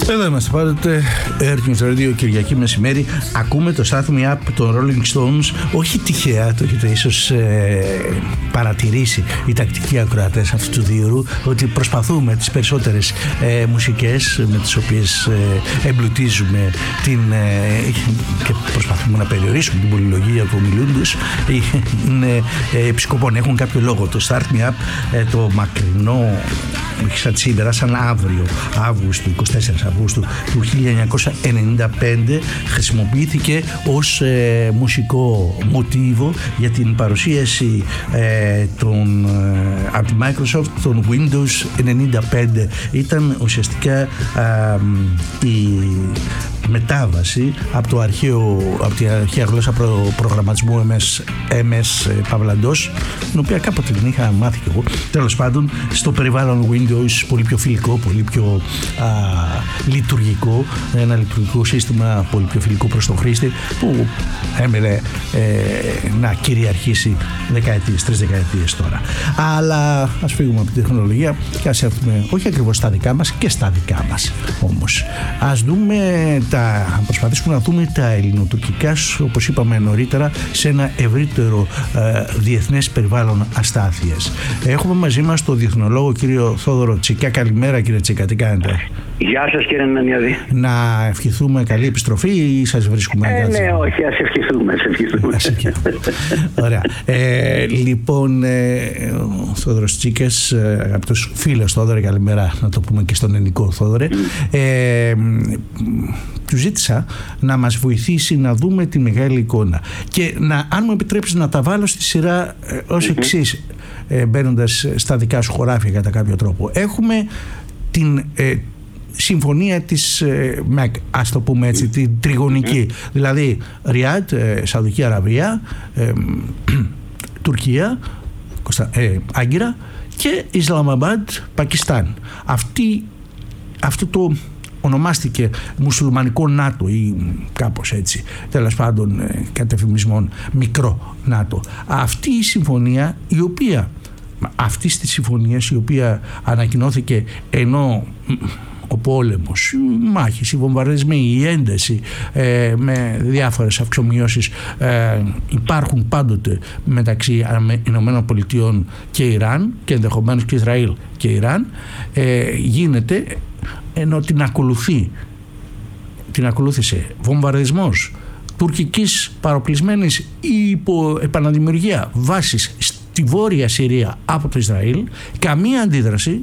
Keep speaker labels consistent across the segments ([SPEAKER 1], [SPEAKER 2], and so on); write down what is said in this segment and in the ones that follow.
[SPEAKER 1] Εδώ είμαστε πάντοτε, Earth News Radio, Κυριακή μεσημέρι. Ακούμε το Start Me Up των Rolling Stones. Όχι τυχαία, το έχετε ίσως παρατηρήσει οι τακτικοί ακροατές αυτού του διορού, ότι προσπαθούμε τις περισσότερες μουσικές με τις οποίες εμπλουτίζουμε και προσπαθούμε να περιορίσουμε την πολυλογία του ομιλούντος, είναι επισκοπών, έχουν κάποιο λόγο. Το Start Me Up, το μακρινό, σαν σήμερα, σαν αύριο, Αύγουστο, 24 Αυγούστου του 1995, χρησιμοποιήθηκε ως μουσικό μοτίβο για την παρουσίαση από τη Microsoft των Windows 95. Ήταν ουσιαστικά η μετάβαση από την αρχαία γλώσσα προγραμματισμού MS Παυλαντός, την οποία κάποτε την είχα μάθει και εγώ, τέλος πάντων, στο περιβάλλον Windows, πολύ πιο φιλικό, πολύ πιο λειτουργικό, ένα λειτουργικό σύστημα πολύ πιο φιλικό προς τον χρήστη, που έμελε να κυριαρχήσει τρεις δεκαετίες τώρα. Αλλά ας φύγουμε από την τεχνολογία και ας έρθουμε όχι ακριβώς στα δικά μας, και στα δικά μας όμως. Ας προσπαθήσουμε να δούμε τα ελληνοτουρκικά, όπως είπαμε νωρίτερα, σε ένα ευρύτερο διεθνές περιβάλλον αστάθειας. Έχουμε μαζί μας τον διεθνολόγο κύριο Θόδωρο Τσίκα. Καλημέρα κύριε Τσίκα, τι κάνετε?
[SPEAKER 2] Γεια σας κύριε Νανιάδη.
[SPEAKER 1] Να ευχηθούμε καλή επιστροφή ή σας βρίσκουμε αγκάτια?
[SPEAKER 2] Ναι, όχι, ας ευχηθούμε.
[SPEAKER 1] Ωραία. Λοιπόν, ο Θόδωρος Τσίκας, αγαπητός φίλος Θόδωρε, καλημέρα να το πούμε και στον ελληνικό Θόδωρε, του ζήτησα να μας βοηθήσει να δούμε τη μεγάλη εικόνα και αν μου επιτρέψεις να τα βάλω στη σειρά ως εξής, μπαίνοντας στα δικά σου χωράφια κατά κάποιο τρόπο. Έχουμε την συμφωνία της ΜΕΚ, ας το πούμε έτσι, την τριγωνική, δηλαδή Ριάντ, Σαουδική Αραβία, Τουρκία, Άγκυρα και Ισλαμαμπάντ, Πακιστάν. Αυτό το ονομάστηκε μουσουλμανικό ΝΑΤΟ ή κάπως έτσι, τέλος πάντων κατ' εφημισμόν μικρό ΝΑΤΟ. Αυτή η συμφωνία, αυτής της συμφωνίας, η οποία ανακοινώθηκε ενώ ο πόλεμος, οι μάχες, οι βομβαρδισμοί, η ένταση με διάφορες αυξομοιώσεις υπάρχουν πάντοτε μεταξύ Ηνωμένων Πολιτειών και Ιράν, και ενδεχομένως και Ισραήλ και Ιράν, γίνεται ενώ την ακολούθησε βομβαρδισμός τουρκικής παροπλισμένης υπό επαναδημιουργία βάσης στη Βόρεια Συρία από το Ισραήλ, καμία αντίδραση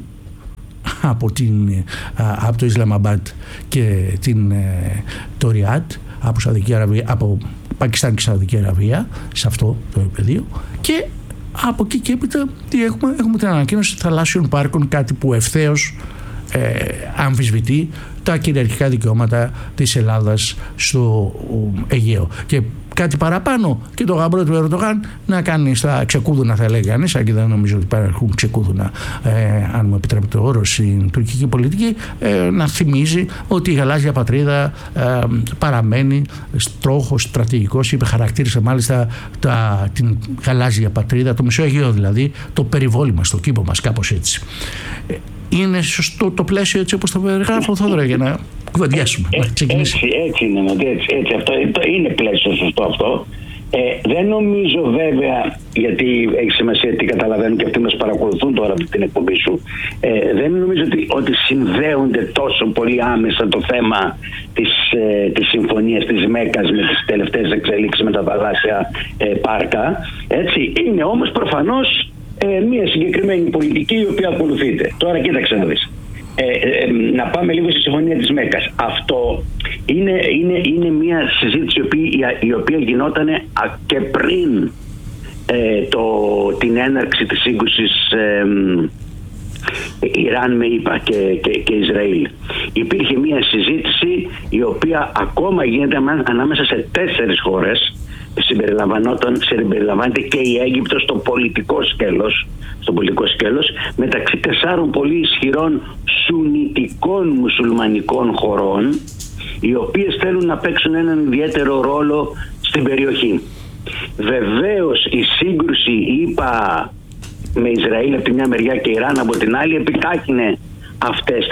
[SPEAKER 1] από το Ισλαμαμπάντ και το Ριάντ, από Πακιστάν και Σαουδική Αραβία, σε αυτό το πεδίο. Και από εκεί και έπειτα έχουμε την ανακοίνωση θαλάσσιων πάρκων, κάτι που ευθέως αμφισβητεί τα κυριαρχικά δικαιώματα της Ελλάδας στο Αιγαίο. Και κάτι παραπάνω, και το γαμπρό του Ερντογάν να κάνει στα ξεκούδουνα, θα λέει κανείς, αν και δεν νομίζω ότι υπάρχουν ξεκούδουνα, αν μου επιτρέπετε ο όρος, στην τουρκική πολιτική, να θυμίζει ότι η γαλάζια πατρίδα παραμένει στόχος στρατηγικός. Χαρακτήρισε μάλιστα την γαλάζια πατρίδα, το Μεσαίο Αιγαίο δηλαδή, το περιβόλι μας, το κήπο μας, κάπως έτσι. Είναι σωστό το πλαίσιο έτσι όπως το περιγράφω, Θόδωρα, για να κουβεντιάσουμε, να ξεκινήσει?
[SPEAKER 2] Έτσι είναι, έτσι, αυτό είναι πλαίσιο σωστό αυτό. Δεν νομίζω βέβαια, γιατί έχει σημασία τι καταλαβαίνουν και αυτοί μας παρακολουθούν τώρα από την εκπομπή σου, δεν νομίζω ότι συνδέονται τόσο πολύ άμεσα το θέμα της συμφωνίας της Μέκας με τις τελευταίες εξελίξεις με τα θαλάσσια πάρκα. Έτσι, είναι όμως προφανώς μια συγκεκριμένη πολιτική η οποία ακολουθείται. Τώρα κοίταξε να δεις. Να πάμε λίγο στη συμφωνία της Μέκας. Αυτό είναι μια συζήτηση η οποία γινόταν και πριν την έναρξη της σύγκρουσης Ιράν με ΗΠΑ και Ισραήλ. Υπήρχε μια συζήτηση η οποία ακόμα γίνεται ανάμεσα σε 4 χώρες. Συμπεριλαμβάνεται και η Αίγυπτος στο πολιτικό σκέλος, μεταξύ 4 πολύ ισχυρών σουνιτικών μουσουλμανικών χωρών, οι οποίες θέλουν να παίξουν έναν ιδιαίτερο ρόλο στην περιοχή. Βεβαίως η σύγκρουση με Ισραήλ από τη μια μεριά και Ιράν από την άλλη επιτάχυνε αυτές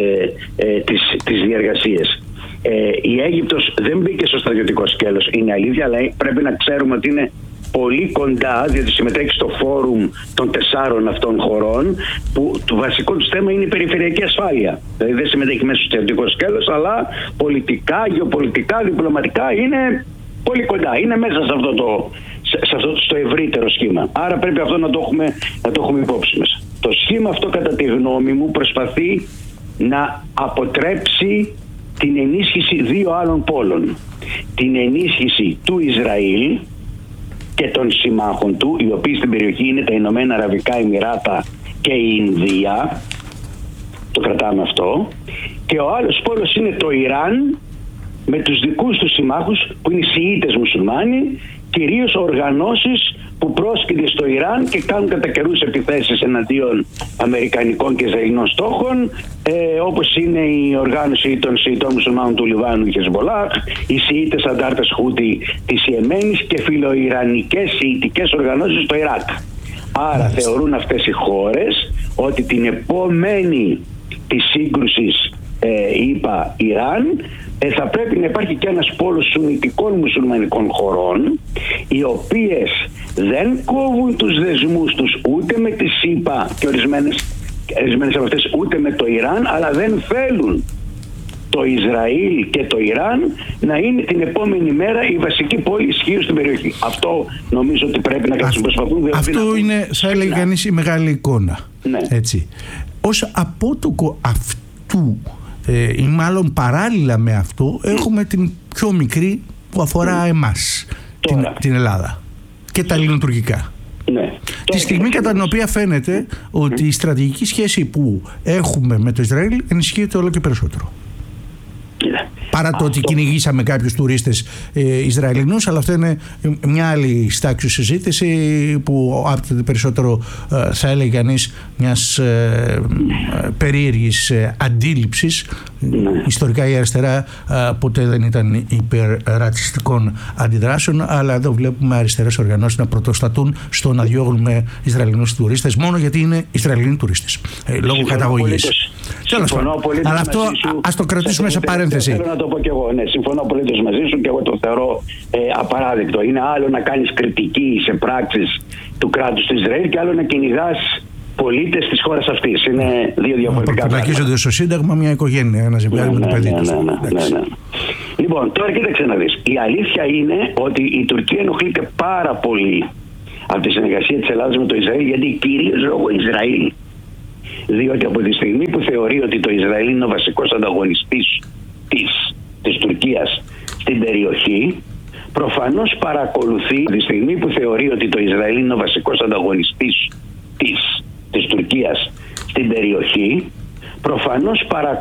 [SPEAKER 2] τις διεργασίες. Η Αίγυπτος δεν μπήκε στο στρατιωτικό σκέλος, είναι αλήθεια, αλλά πρέπει να ξέρουμε ότι είναι πολύ κοντά, διότι συμμετέχει στο φόρουμ των 4 αυτών χωρών, που το βασικό του θέμα είναι η περιφερειακή ασφάλεια. Δηλαδή δεν συμμετέχει μέσα στο στρατιωτικό σκέλος, αλλά πολιτικά, γεωπολιτικά, διπλωματικά είναι πολύ κοντά. Είναι μέσα σε αυτό το ευρύτερο σχήμα. Άρα πρέπει αυτό να το έχουμε υπόψη μας. Το σχήμα αυτό, κατά τη γνώμη μου, προσπαθεί να αποτρέψει την ενίσχυση 2 άλλων πόλων. Την ενίσχυση του Ισραήλ και των συμμάχων του, οι οποίοι στην περιοχή είναι τα Ηνωμένα Αραβικά Εμιράτα και η Ινδία. Το κρατάμε αυτό. Και ο άλλος πόλος είναι το Ιράν, με τους δικούς τους συμμάχους που είναι οι Σιήτες μουσουλμάνοι, κυρίως οργανώσεις που πρόσκειται στο Ιράν και κάνουν κατά καιρούς επιθέσεις εναντίον αμερικανικών και ισραηλινών στόχων, όπως είναι η οργάνωση των Σιητών μουσουλμάνων του Λιβάνου, η Χεσμολάχ, οι Σιήτες αντάρτες Χούτι της Ιεμένης και φιλοϊρανικές σιητικές οργανώσεις στο Ιράκ. Άρα θεωρούν αυτές οι χώρες ότι την επόμενη της σύγκρουσης Ιράν θα πρέπει να υπάρχει και ένας πόλος σουννιτικών μουσουλμανικών χωρών, οι οποίες δεν κόβουν τους δεσμούς τους ούτε με τη ΣΥΠΑ και ορισμένες από αυτές ούτε με το Ιράν, αλλά δεν θέλουν το Ισραήλ και το Ιράν να είναι την επόμενη μέρα η βασική πόλη ισχύου στην περιοχή. Αυτό νομίζω ότι πρέπει να προσπαθούν.
[SPEAKER 1] Αυτό είναι, θα έλεγε κανείς, η μεγάλη εικόνα.
[SPEAKER 2] Ναι.
[SPEAKER 1] Έτσι. Ως απότοκο αυτού, ή μάλλον παράλληλα με αυτό, έχουμε την πιο μικρή που αφορά εμάς, την Ελλάδα και τα ελληνοτουρκικά.
[SPEAKER 2] Ναι.
[SPEAKER 1] Τη στιγμή κατά την οποία φαίνεται ότι η στρατηγική σχέση που έχουμε με το Ισραήλ ενισχύεται όλο και περισσότερο. Παρά το ότι κυνηγήσαμε κάποιους τουρίστες Ισραηλινούς, αλλά αυτό είναι μια άλλη στάξιο συζήτηση που άπτεται περισσότερο, θα έλεγε κανείς, μιας περίεργης αντίληψης. Ιστορικά η αριστερά ποτέ δεν ήταν υπέρ ρατσιστικών αντιδράσεων, αλλά εδώ βλέπουμε αριστερές οργανώσεις να πρωτοστατούν στο να διώγουμε Ισραηλινούς τουρίστες μόνο γιατί είναι Ισραηλινοί τουρίστες, λόγω καταγωγής. Αλλά αυτό ας το κρατήσουμε σε παρένθεση.
[SPEAKER 2] Θέλω να το πω και εγώ. Ναι, συμφωνώ απολύτως μαζί σου και εγώ το θεωρώ απαράδεκτο. Είναι άλλο να κάνεις κριτική σε πράξεις του κράτους του Ισραήλ και άλλο να κυνηγάς πολίτες της χώρας αυτής. Είναι δύο διαφορετικά πράγματα.
[SPEAKER 1] Προφυλακίζονται στο Σύνταγμα μια οικογένεια, ένα ζευγάρι με το παιδί τους.
[SPEAKER 2] Λοιπόν, τώρα κοίταξε να δεις. Η αλήθεια είναι ότι η Τουρκία ενοχλείται πάρα πολύ από τη συνεργασία της Ελλάδας με το Ισραήλ, γιατί κυρίως λόγω Ισραήλ. Διότι από τη στιγμή που θεωρεί ότι το Ισραήλ είναι ο βασικός ανταγωνιστής της Τουρκίας στην περιοχή, προφανώς παρακολουθεί, τη στιγμή που θεωρεί ότι το Ισραήλ είναι ο βασικός ανταγωνιστής της Τουρκίας στην περιοχή, προφανώς